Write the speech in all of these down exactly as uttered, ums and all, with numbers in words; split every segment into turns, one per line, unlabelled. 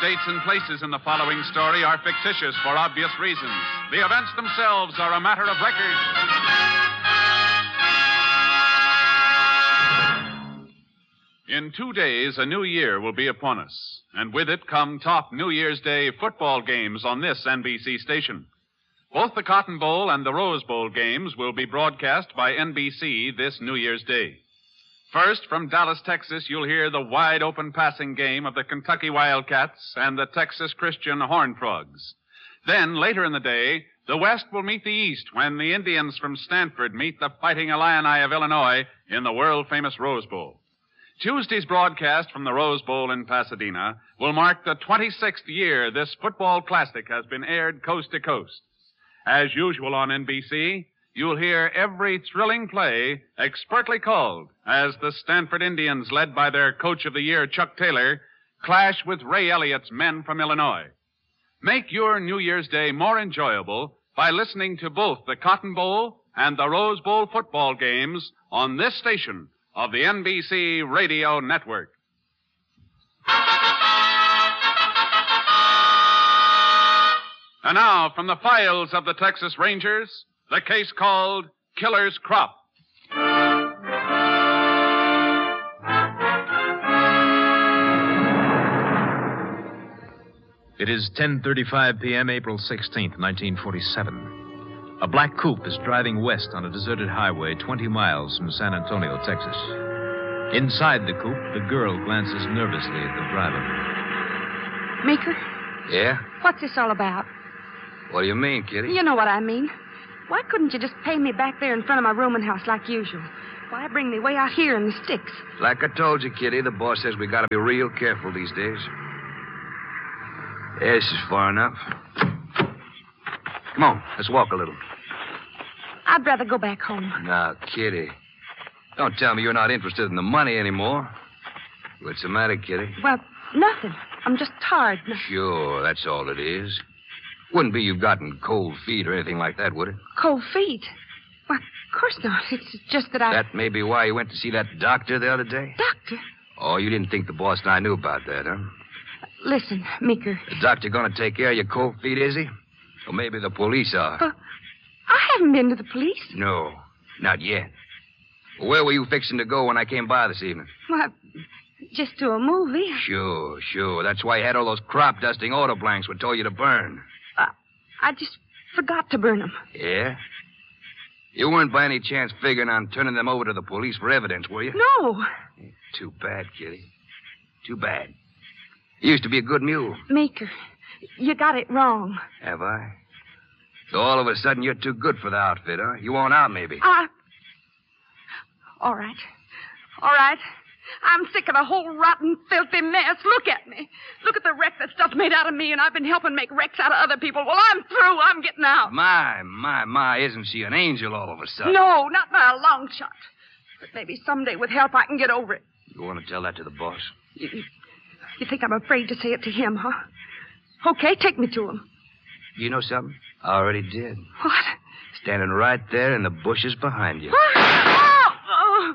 Dates and places in the following story are fictitious for obvious reasons. The events themselves are a matter of record. In two days, a new year will be upon us, and with it come top New Year's Day football games on this N B C station. Both the Cotton Bowl and the Rose Bowl games will be broadcast by N B C this New Year's Day. First, from Dallas, Texas, you'll hear the wide-open passing game of the Kentucky Wildcats and the Texas Christian Horned Frogs. Then, later in the day, the West will meet the East when the Indians from Stanford meet the Fighting Illini of Illinois in the world-famous Rose Bowl. Tuesday's broadcast from the Rose Bowl in Pasadena will mark the twenty-sixth year this football classic has been aired coast to coast. As usual on N B C, you'll hear every thrilling play expertly called as the Stanford Indians, led by their coach of the year, Chuck Taylor, clash with Ray Elliott's men from Illinois. Make your New Year's Day more enjoyable by listening to both the Cotton Bowl and the Rose Bowl football games on this station of the N B C Radio Network. And now, from the files of the Texas Rangers, the case called Killer's Crop.
It is ten thirty-five p.m., April sixteenth, nineteen forty-seven. A black coupe is driving west on a deserted highway twenty miles from San Antonio, Texas. Inside the coupe, the girl glances nervously at the driver.
Meeker?
Yeah?
What's this all about?
What do you mean, Kitty?
You know what I mean. Why couldn't you just pay me back there in front of my rooming house like usual? Why bring me way out here in the sticks?
Like I told you, Kitty, the boss says we gotta be real careful these days. Yeah, this is far enough. Come on, let's walk a little.
I'd rather go back home.
Now, Kitty, don't tell me you're not interested in the money anymore. What's the matter, Kitty?
Well, nothing. I'm just tired.
Sure, that's all it is. Wouldn't be you've gotten cold feet or anything like that, would it?
Cold feet? Why, of course not. It's just that I...
That may be why you went to see that doctor the other day?
Doctor?
Oh, you didn't think the boss and I knew about that, huh?
Listen, Meeker.
The doctor gonna take care of your cold feet, is he? Or maybe the police are.
But I haven't been to the police.
No, not yet. Where were you fixing to go when I came by this evening?
Why, just to a movie.
Sure, sure. That's why you had all those crop-dusting auto blanks we told you to burn.
Uh, I just forgot to burn them.
Yeah? You weren't by any chance figuring on turning them over to the police for evidence, were you?
No.
Too bad, Kitty. Too bad. You used to be a good mule.
Meeker, you got it wrong.
Have I? So all of a sudden you're too good for the outfit, huh? You want out, maybe?
I... All right. All right. I'm sick of the whole rotten, filthy mess. Look at me. Look at the wreck that stuff made out of me, and I've been helping make wrecks out of other people. Well, I'm through. I'm getting out.
My, my, my, isn't she an angel all of a sudden?
No, not by a long shot. But maybe someday with help I can get over it.
You want to tell that to the boss?
You, you think I'm afraid to say it to him, huh? Okay, take me to him.
You know something? I already did.
What?
Standing right there in the bushes behind you.
Oh, oh.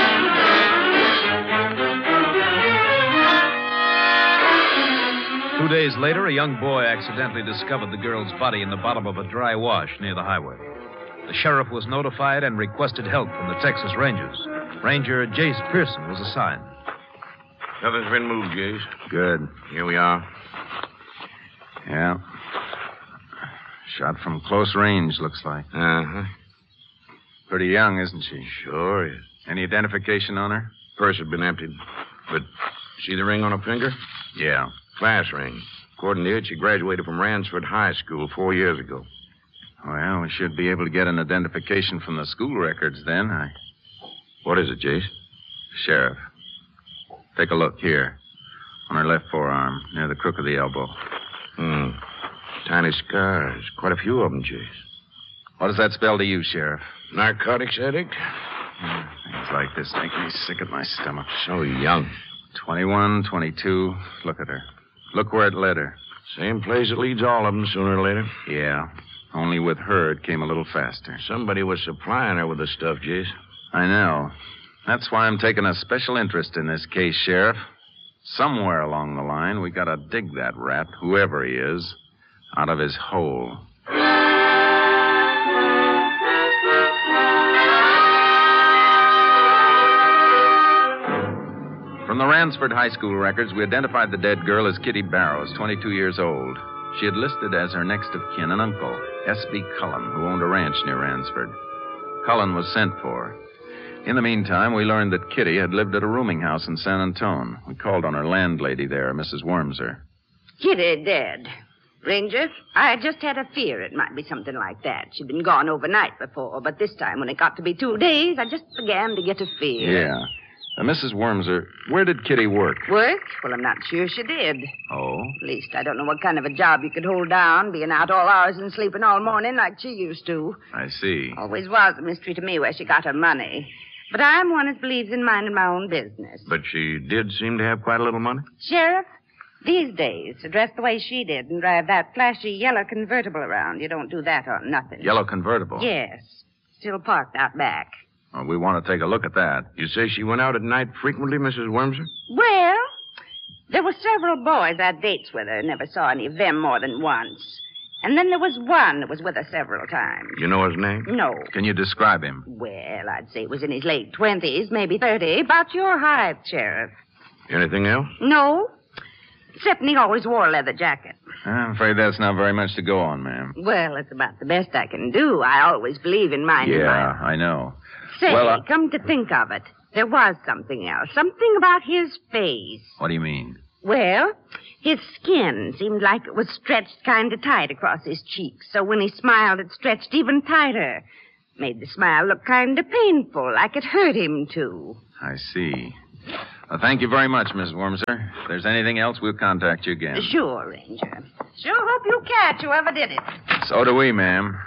Two days later, a young boy accidentally discovered the girl's body in the bottom of a dry wash near the highway. The sheriff was notified and requested help from the Texas Rangers. Ranger Jace Pearson was assigned.
Nothing's been moved, Jace.
Good.
Here we are.
Yeah. Shot from close range, looks like.
Uh-huh.
Pretty young, isn't she?
Sure is.
Any identification on her?
Purse had been emptied. But see the ring on her finger?
Yeah.
Class ring. According to it, she graduated from Ransford High School four years ago.
Well, we should be able to get an identification from the school records then. I...
What is it, Jace?
Sheriff. Take a look here. On her left forearm, near the crook of the elbow.
Hmm. Tiny scars. Quite a few of them, Jace.
What does that spell to you, Sheriff?
Narcotics addict?
Yeah, things like this make me sick at my stomach.
So young.
twenty-one, twenty-two. Look at her. Look where it led her.
Same place it leads all of them sooner or later.
Yeah. Only with her, it came a little faster.
Somebody was supplying her with the stuff, Jace.
I know. That's why I'm taking a special interest in this case, Sheriff. Somewhere along the line, we gotta dig that rat, whoever he is, out of his hole. From the Ransford High School records, we identified the dead girl as Kitty Barrows, twenty-two years old. She had listed as her next of kin an uncle, S B Cullen, who owned a ranch near Ransford. Cullen was sent for. In the meantime, we learned that Kitty had lived at a rooming house in San Antone. We called on her landlady there, Missus Wormser.
Kitty dead. Ranger, I just had a fear it might be something like that. She'd been gone overnight before, but this time when it got to be two days, I just began to get a fear.
Yeah. Uh, Missus Wormser, where did Kitty work?
Work? Well, I'm not sure she did.
Oh?
At least I don't know what kind of a job you could hold down, being out all hours and sleeping all morning like she used to.
I see.
Always was a mystery to me where she got her money. But I'm one that believes in minding my own business.
But she did seem to have quite a little money.
Sheriff, these days, to dress the way she did and drive that flashy yellow convertible around, you don't do that on nothing.
Yellow convertible?
Yes. Still parked out back.
Well, we want to take a look at that.
You say she went out at night frequently, Missus Wormser?
Well, there were several boys I had dates with her. Never saw any of them more than once. And then there was one that was with her several times.
You know his name?
No.
Can you describe him?
Well, I'd say it was in his late twenties, maybe thirty. About your height, Sheriff.
Anything else?
No. Except he always wore a leather jacket.
I'm afraid that's not very much to go on, ma'am.
Well, it's about the best I can do. I always believe in minding
Yeah,
my...
I know.
Say,
Well, uh-
come to think of it, there was something else. Something about his face.
What do you mean?
Well, his skin seemed like it was stretched kind of tight across his cheeks, so when he smiled, it stretched even tighter. Made the smile look kind of painful, like it hurt him, too.
I see. Well, thank you very much, Miss Wormser. If there's anything else, we'll contact you again.
Sure, Ranger. Sure hope you catch whoever did it.
So do we, ma'am.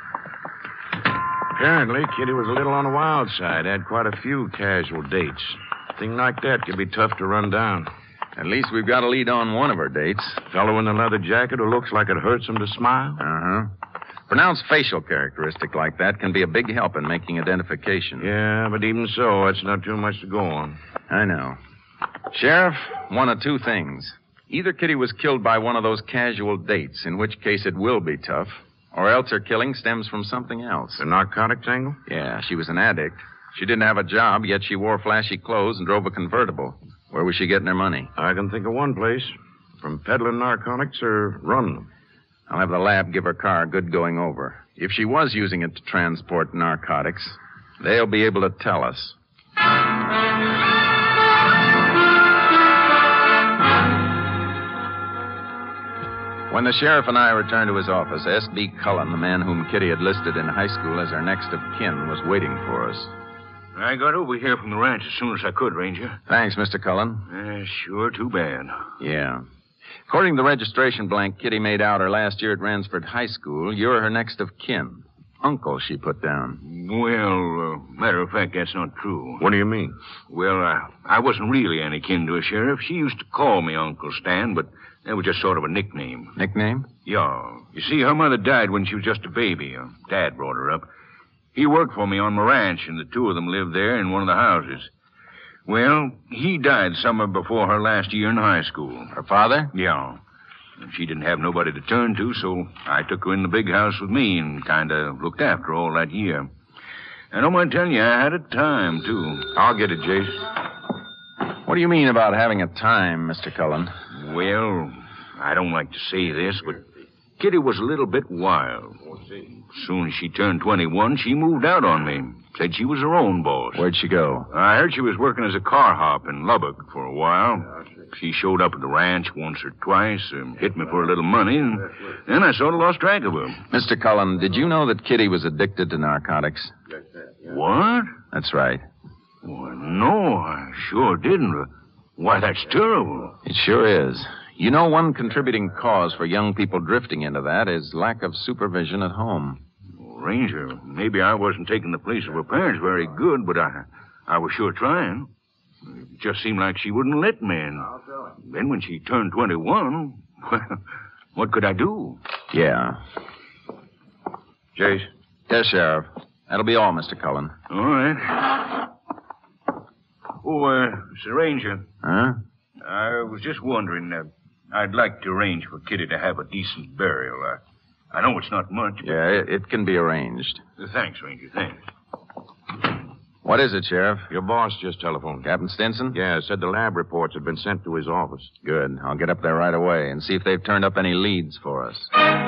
Apparently, Kitty was a little on the wild side. Had quite a few casual dates. A thing like that could be tough to run down.
At least we've got a lead on one of her dates.
Fellow in the leather jacket who looks like it hurts him to smile.
Uh-huh. Pronounced facial characteristic like that can be a big help in making identification.
Yeah, but even so, it's not too much to go on.
I know. Sheriff, one of two things. Either Kitty was killed by one of those casual dates, in which case it will be tough, or else her killing stems from something else.
The narcotics angle?
Yeah, she was an addict. She didn't have a job, yet she wore flashy clothes and drove a convertible. Where was she getting her money?
I can think of one place. From peddling narcotics or running them.
I'll have the lab give her car a good going over. If she was using it to transport narcotics, they'll be able to tell us. When the sheriff and I returned to his office, S B Cullen, the man whom Kitty had listed in high school as her next of kin, was waiting for us.
I got over here from the ranch as soon as I could, Ranger.
Thanks, Mister Cullen.
Uh, sure, too bad.
Yeah. According to the registration blank Kitty made out her last year at Ransford High School, you're her next of kin. Uncle, she put down.
Well, uh, matter of fact, that's not true.
What do you mean?
Well, uh, I wasn't really any kin to a sheriff. She used to call me Uncle Stan, but that was just sort of a nickname.
Nickname?
Yeah. You see, her mother died when she was just a baby. Her dad brought her up. He worked for me on my ranch, and the two of them lived there in one of the houses. Well, he died summer before her last year in high school.
Her father?
Yeah. And she didn't have nobody to turn to, so I took her in the big house with me and kind of looked after her all that year. I don't mind telling you, I had a time, too.
I'll get it, Jace.
What do you mean about having a time, Mister Cullen?
Well, I don't like to say this, but Kitty was a little bit wild. As soon as she turned twenty-one, she moved out on me. Said she was her own boss.
Where'd she go?
I heard she was working as a car hop in Lubbock for a while. She showed up at the ranch once or twice, and hit me for a little money, and then I sort of lost track of her.
Mister Cullen, did you know that Kitty was addicted to narcotics?
What?
That's right.
Well, no, I sure didn't. Why, that's terrible.
It sure is. You know, one contributing cause for young people drifting into that is lack of supervision at home.
Ranger, maybe I wasn't taking the place of her parents very good, but I I was sure trying. It just seemed like she wouldn't let me. And then when she turned twenty-one, well, what could I do?
Yeah.
Jace?
Yes, Sheriff. That'll be all, Mister Cullen.
All right. Oh, uh, Sir Ranger.
Huh?
I was just wondering. Uh, I'd like to arrange for Kitty to have a decent burial. Uh, I know it's not much. But...
Yeah, it, it can be arranged.
Uh, thanks, Ranger. Thanks.
What is it, Sheriff?
Your boss just telephoned.
Captain Stinson?
Yeah, said the lab reports had been sent to his office.
Good. I'll get up there right away and see if they've turned up any leads for us.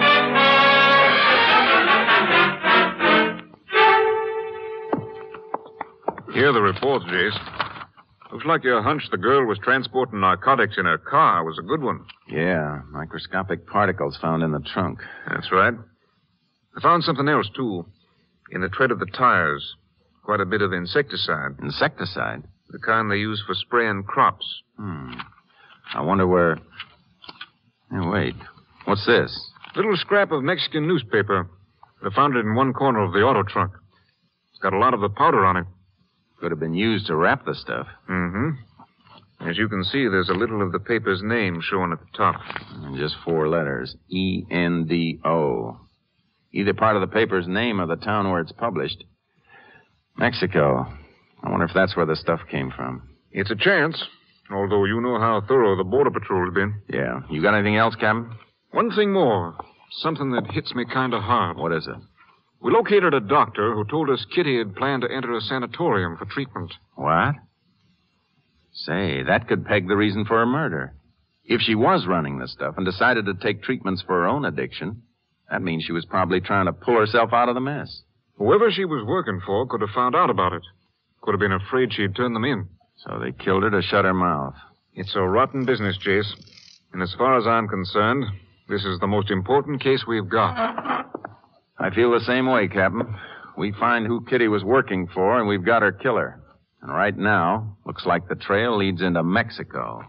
Here are the reports, Jace. Looks like your hunch the girl was transporting narcotics in her car was a good one.
Yeah, microscopic particles found in the trunk.
That's right. I found something else, too. In the tread of the tires. Quite a bit of insecticide.
Insecticide?
The kind they use for spraying crops.
Hmm. I wonder where... Hey, wait. What's this?
Little scrap of Mexican newspaper. They found it in one corner of the auto trunk. It's got a lot of the powder on it.
Could have been used to wrap the stuff.
Mm-hmm. As you can see, there's a little of the paper's name shown at the top.
And just four letters. E N D O. Either part of the paper's name or the town where it's published. Mexico. I wonder if that's where the stuff came from.
It's a chance, although you know how thorough the Border Patrol has been.
Yeah. You got anything else, Captain?
One thing more. Something that hits me kind of hard.
What is it?
We located a doctor who told us Kitty had planned to enter a sanatorium for treatment.
What? Say, that could peg the reason for her murder. If she was running the stuff and decided to take treatments for her own addiction, that means she was probably trying to pull herself out of the mess.
Whoever she was working for could have found out about it. Could have been afraid she'd turn them in.
So they killed her to shut her mouth.
It's a rotten business, Jace. And as far as I'm concerned, this is the most important case we've got.
I feel the same way, Captain. We find who Kitty was working for, and we've got her killer. And right now, looks like the trail leads into Mexico.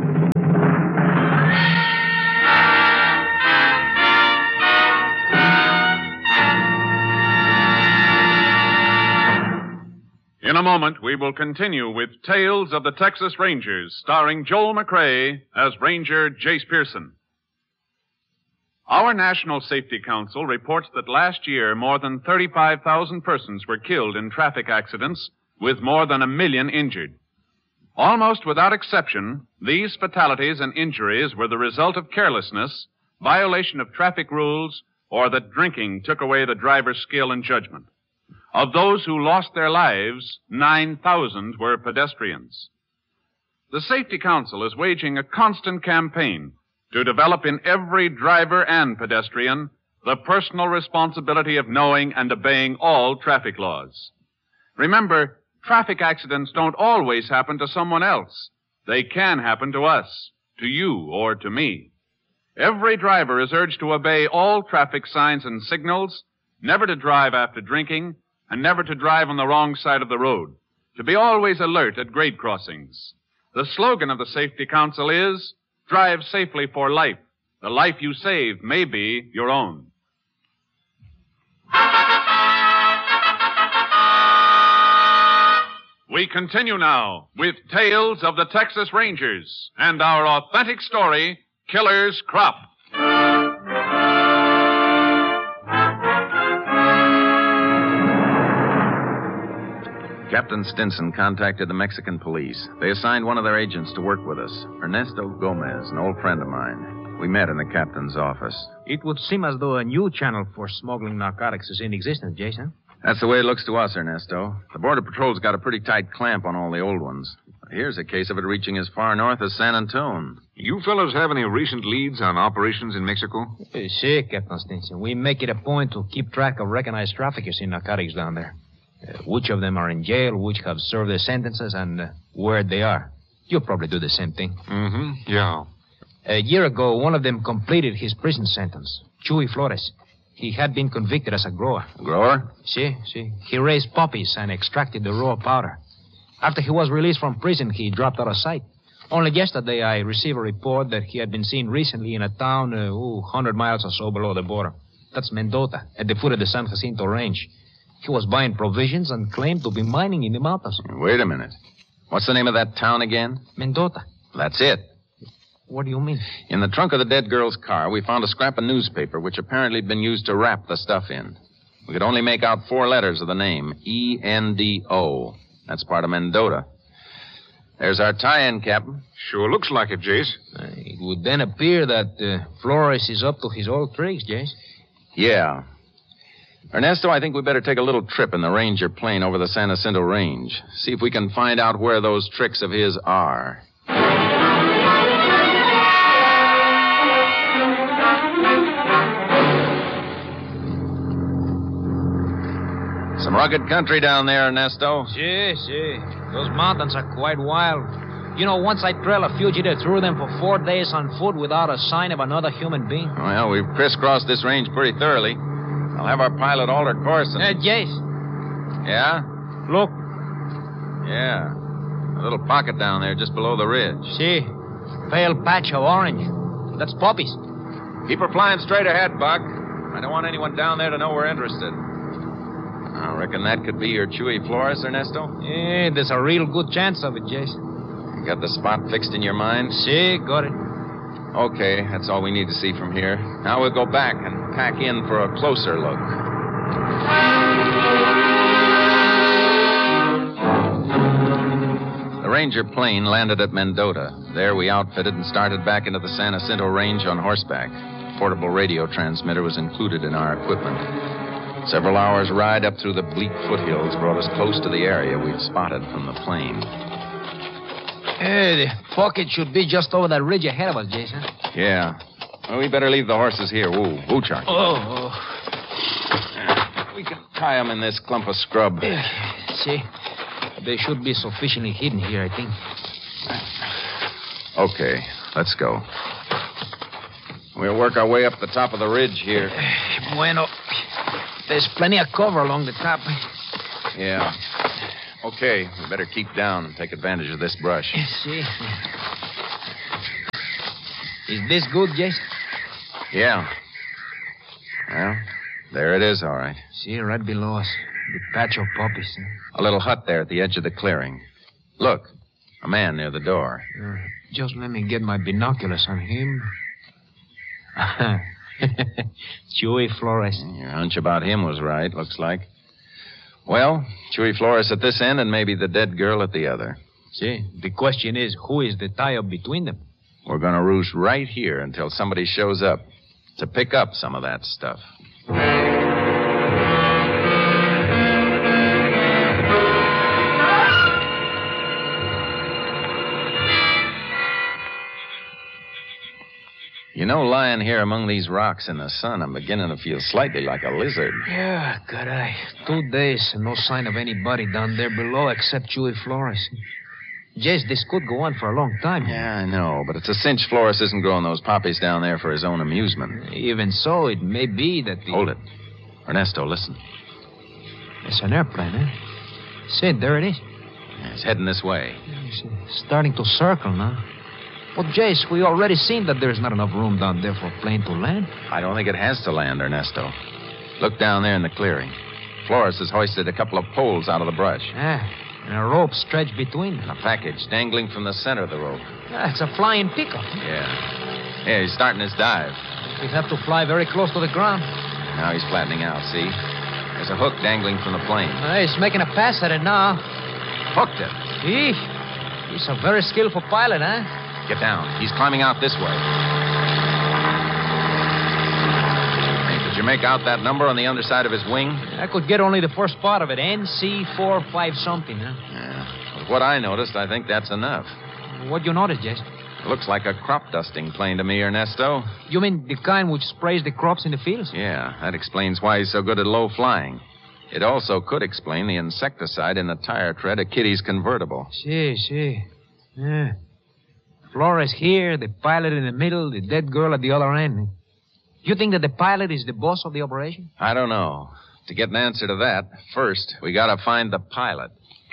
In a moment, we will continue with Tales of the Texas Rangers, starring Joel McCrea as Ranger Jace Pearson. Our National Safety Council reports that last year more than thirty-five thousand persons were killed in traffic accidents, with more than a million injured. Almost without exception, these fatalities and injuries were the result of carelessness, violation of traffic rules, or that drinking took away the driver's skill and judgment. Of those who lost their lives, nine thousand were pedestrians. The Safety Council is waging a constant campaign to develop in every driver and pedestrian the personal responsibility of knowing and obeying all traffic laws. Remember, traffic accidents don't always happen to someone else. They can happen to us, to you, or to me. Every driver is urged to obey all traffic signs and signals, never to drive after drinking, and never to drive on the wrong side of the road, to be always alert at grade crossings. The slogan of the Safety Council is, drive safely for life. The life you save may be your own. We continue now with Tales of the Texas Rangers and our authentic story, Killer's Crop.
Captain Stinson contacted the Mexican police. They assigned one of their agents to work with us, Ernesto Gomez, an old friend of mine. We met in the captain's office.
It would seem as though a new channel for smuggling narcotics is in existence, Jason.
That's the way it looks to us, Ernesto. The Border Patrol's got a pretty tight clamp on all the old ones. Here's a case of it reaching as far north as San Antone.
You fellows have any recent leads on operations in Mexico?
Uh, si, Captain Stinson. We make it a point to keep track of recognized traffickers in narcotics down there. Uh, which of them are in jail, which have served their sentences, and uh, where they are. You'll probably do the same thing.
Mm-hmm, yeah.
A year ago, one of them completed his prison sentence, Chuy Flores. He had been convicted as a grower.
A grower?
Si, si. He raised poppies and extracted the raw powder. After he was released from prison, he dropped out of sight. Only yesterday, I received a report that he had been seen recently in a town, uh, ooh, one hundred miles or so below the border. That's Mendota, at the foot of the San Jacinto Range. He was buying provisions and claimed to be mining in the mountains.
Wait a minute. What's the name of that town again?
Mendota.
That's it.
What do you mean?
In the trunk of the dead girl's car, we found a scrap of newspaper which apparently had been used to wrap the stuff in. We could only make out four letters of the name, E N D O. That's part of Mendota. There's our tie-in, Captain.
Sure looks like it, Jace.
Uh, it would then appear that uh, Flores is up to his old tricks, Jace.
Yeah. Ernesto, I think we better take a little trip in the Ranger plane over the San Jacinto Range. See if we can find out where those tricks of his are. Some rugged country down there, Ernesto.
Si, si. Those mountains are quite wild. You know, once I trailed a fugitive through them for four days on foot without a sign of another human being.
Well, we've crisscrossed this range pretty thoroughly. I'll have our pilot alter course and...
Hey, Jace.
Yeah?
Look.
Yeah. A little pocket down there just below the ridge.
See? Pale patch of orange. That's poppies.
Keep her flying straight ahead, Buck. I don't want anyone down there to know we're interested. I reckon that could be your Chuy Flores, Ernesto?
Yeah, there's a real good chance of it, Jace.
You got the spot fixed in your mind?
See, got it.
Okay, that's all we need to see from here. Now we'll go back and pack in for a closer look. The Ranger plane landed at Mendota. There we outfitted and started back into the San Jacinto Range on horseback. A portable radio transmitter was included in our equipment. Several hours' ride up through the bleak foothills brought us close to the area we'd spotted from the plane.
Hey, the pocket should be just over that ridge ahead of us, Jason.
Yeah. Well, we better leave the horses here. Woo, woo, Chuck.
Oh.
We can tie them in this clump of scrub.
See, they should be sufficiently hidden here, I think.
Okay, let's go. We'll work our way up the top of the ridge here.
Bueno. There's plenty of cover along the top.
Yeah. Okay, we better keep down and take advantage of this brush.
See? Is this good, Jace?
Yeah. Well, there it is, all right.
See, right below us. The patch of poppies. Huh?
A little hut there at the edge of the clearing. Look, a man near the door.
Uh, just let me get my binoculars on him. Chuy Flores.
Your hunch about him was right, looks like. Well, Chuy Flores at this end and maybe the dead girl at the other.
See, the question is, who is the tie-up between them?
We're going to roost right here until somebody shows up to pick up some of that stuff. You know, lying here among these rocks in the sun, I'm beginning to feel slightly like a lizard.
Yeah, good eye. Two days and no sign of anybody down there below except Chuy Flores. Jace, this could go on for a long time.
Yeah, I know, but it's a cinch Flores isn't growing those poppies down there for his own amusement.
Even so, it may be that the...
Hold it. Ernesto, listen.
It's an airplane, eh? Sid, there it is.
Yeah, it's heading this way.
It's starting to circle now. But, Jace, we already seen that there's not enough room down there for a plane to land.
I don't think it has to land, Ernesto. Look down there in the clearing. Flores has hoisted a couple of poles out of the brush.
Yeah, and a rope stretched between them.
And a package dangling from the center of the rope.
Yeah, it's a flying pickup.
Yeah. Yeah, he's starting his dive.
He'd have to fly very close to the ground.
Now he's flattening out, see? There's a hook dangling from the plane.
Uh, he's making a pass at it now.
Hooked it.
Eesh. He's a very skillful pilot, huh?
Get down. He's climbing out this way. Hey, did you make out that number on the underside of his wing?
I could get only the first part of it. N C four five something, huh?
Yeah. With what I noticed, I think that's enough.
What'd you notice, Jess?
Looks like a crop dusting plane to me, Ernesto.
You mean the kind which sprays the crops in the fields?
Yeah, that explains why he's so good at low flying. It also could explain the insecticide in the tire tread of Kitty's convertible.
See, see. Yeah. Flores here, the pilot in the middle, the dead girl at the other end. You think that the pilot is the boss of the operation?
I don't know. To get an answer to that, first, we gotta find the pilot.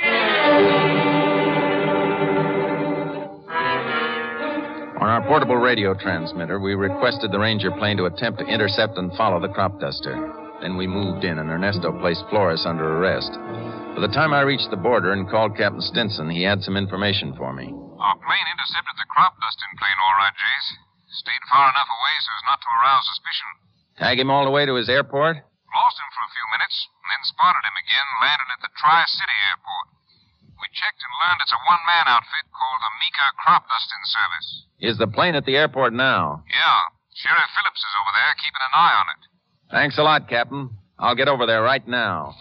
On our portable radio transmitter, we requested the Ranger plane to attempt to intercept and follow the crop duster. Then we moved in, and Ernesto placed Flores under arrest. By the time I reached the border and called Captain Stinson, he had some information for me.
Our plane intercepted the crop dusting plane, all right, Jace. Stayed far enough away so as not to arouse suspicion.
Tag him all the way to his airport?
Lost him for a few minutes, and then spotted him again, landing at the Tri-City airport. We checked and learned it's a one-man outfit called the Meeker Crop Dusting Service.
Is the plane at the airport now?
Yeah. Sheriff Phillips is over there keeping an eye on it.
Thanks a lot, Captain. I'll get over there right now.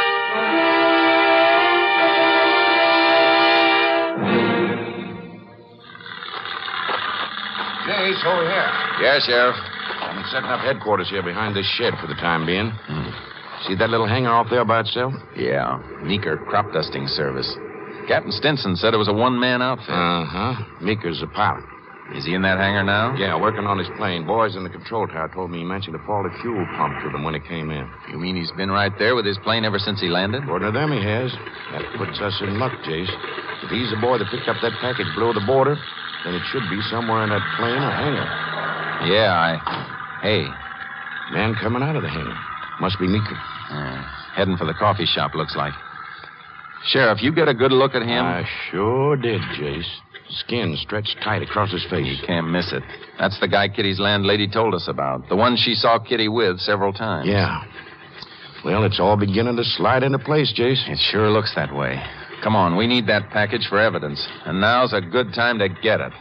Jace, over here.
Yeah, Sheriff.
I'm setting up headquarters here behind this shed for the time being. Hmm. See that little hangar off there by itself?
Yeah, Meeker Crop Dusting Service. Captain Stinson said it was a one-man outfit.
Uh-huh. Meeker's a pilot.
Is he in that hangar now?
Yeah, working on his plane. Boys in the control tower told me he mentioned a faulty fuel pump to them when he came in.
You mean he's been right there with his plane ever since he landed?
According to them, he has. That puts us in luck, Jace. If he's the boy that picked up that package below the border, then it should be somewhere in that plane or hangar.
Yeah, I... Hey.
Man coming out of the hangar. Must be Meeker.
Uh, heading for the coffee shop, looks like. Sheriff, you get a good look at him?
I sure did, Jace. Skin stretched tight across his face.
You can't miss it. That's the guy Kitty's landlady told us about. The one she saw Kitty with several times.
Yeah. Well, it's all beginning to slide into place, Jace.
It sure looks that way. Come on, we need that package for evidence. And now's a good time to get it.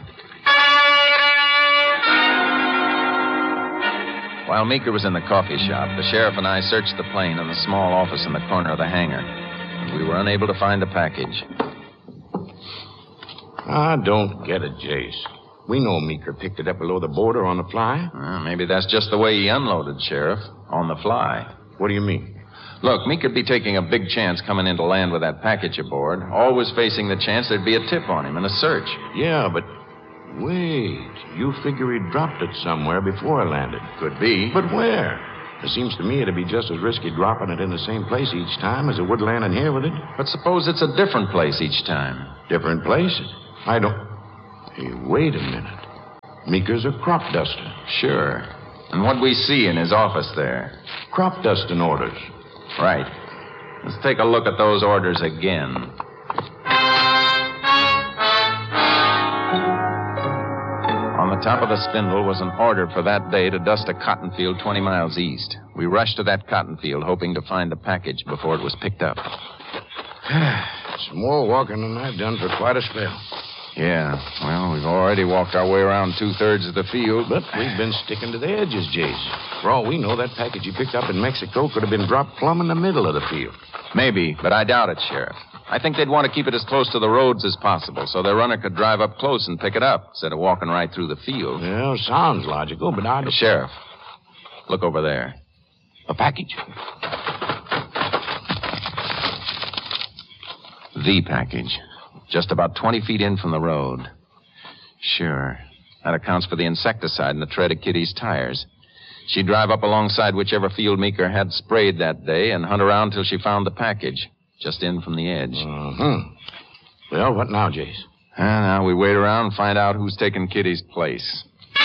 While Meeker was in the coffee shop, the sheriff and I searched the plane and the small office in the corner of the hangar. We were unable to find the package.
I don't get it, Jace. We know Meeker picked it up below the border on the fly.
Well, maybe that's just the way he unloaded, Sheriff. On the fly.
What do you mean?
Look, Meeker'd be taking a big chance coming in to land with that package aboard, always facing the chance there'd be a tip on him and a search.
Yeah, but wait. You figure he dropped it somewhere before it landed.
Could be.
But where? It seems to me it'd be just as risky dropping it in the same place each time as it would landing here with it.
But suppose it's a different place each time.
Different place? I don't... Hey, wait a minute. Meeker's a crop duster.
Sure. And what'd we see in his office there?
Crop dusting orders.
Right. Let's take a look at those orders again. On the top of the spindle was an order for that day to dust a cotton field twenty miles east. We rushed to that cotton field, hoping to find the package before it was picked up.
It's more walking than I've done for quite a spell.
Yeah, well, we've already walked our way around two-thirds of the field.
But we've been sticking to the edges, Jace. For all we know, that package you picked up in Mexico could have been dropped plumb in the middle of the field.
Maybe, but I doubt it, Sheriff. I think they'd want to keep it as close to the roads as possible so their runner could drive up close and pick it up instead of walking right through the field.
Well, sounds logical, but I...
Hey, Sheriff, look over there.
A package?
The package. Just about twenty feet in from the road. Sure. That accounts for the insecticide in the tread of Kitty's tires. She'd drive up alongside whichever field Meeker had sprayed that day and hunt around till she found the package. Just in from the edge.
Uh-huh. Well, what now, Jace?
Uh, now we wait around and find out who's taking Kitty's place.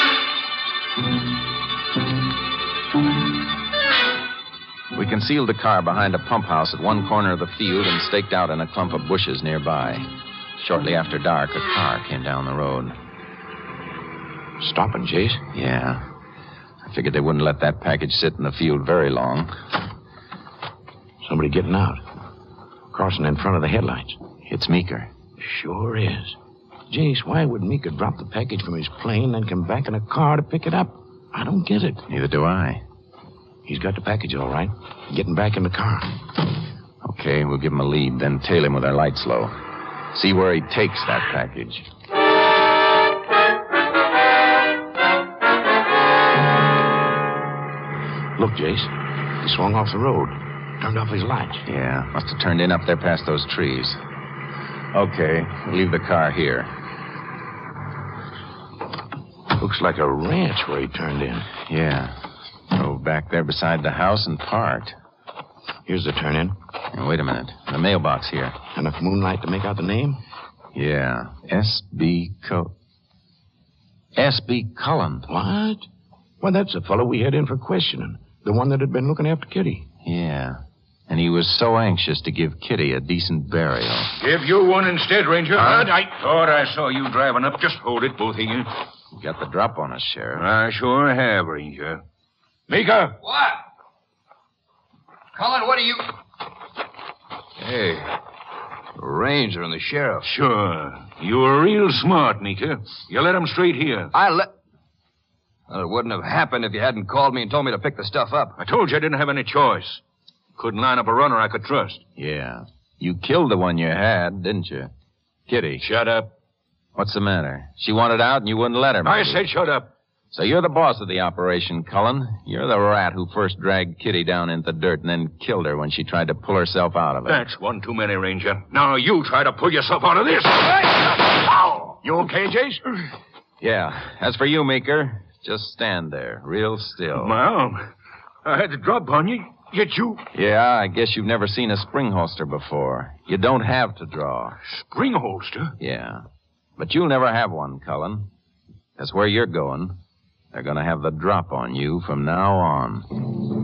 We concealed the car behind a pump house at one corner of the field and staked out in a clump of bushes nearby. Shortly after dark, a car came down the road.
Stopping, Jace?
Yeah. I figured they wouldn't let that package sit in the field very long.
Somebody getting out. Crossing in front of the headlights.
It's Meeker.
Sure is. Jace, why would Meeker drop the package from his plane and come back in a car to pick it up? I don't get it.
Neither do I.
He's got the package all right. Getting back in the car.
Okay, we'll give him a lead, then tail him with our lights low. See where he takes that package.
Look, Jace. He swung off the road. Turned off his lights.
Yeah, must have turned in up there past those trees. Okay, we'll leave the car here.
Looks like a ranch where he turned in.
Yeah. Drove back there beside the house and parked.
Here's the turn-in.
Now, wait a minute. The mailbox here.
Enough moonlight to make out the name?
Yeah. S B. Co... S B. Cullen.
What? Why, that's the fellow we had in for questioning. The one that had been looking after Kitty.
Yeah. And he was so anxious to give Kitty a decent burial.
Give you one instead, Ranger. Huh? I thought I saw you driving up. Just hold it, both of you.
You got the drop on us, Sheriff.
I sure have, Ranger. Meeker!
What? Cullen, what are you...
Hey,
Ranger and the sheriff.
Sure. You were real smart, Meeker. You let 'em straight here.
I let... Well, it wouldn't have happened if you hadn't called me and told me to pick the stuff up.
I told you I didn't have any choice. Couldn't line up a runner I could trust.
Yeah. You killed the one you had, didn't you? Kitty.
Shut up.
What's the matter? She wanted out and you wouldn't let her.
I
maybe.
said shut up.
So you're the boss of the operation, Cullen. You're the rat who first dragged Kitty down into the dirt and then killed her when she tried to pull herself out of it.
That's one too many, Ranger. Now you try to pull yourself out of this. You okay, Jace?
Yeah. As for you, Meeker, just stand there, real still.
My arm. I had to drop on you. Yet you...
Yeah, I guess you've never seen a spring holster before. You don't have to draw.
Spring holster?
Yeah. But you'll never have one, Cullen. That's where you're going. They're going to have the drop on you from now on.